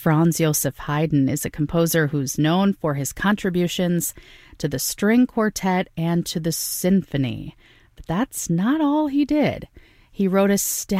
Franz Joseph Haydn is a composer who's known for his contributions to the string quartet and to the symphony. But that's not all he did. He wrote a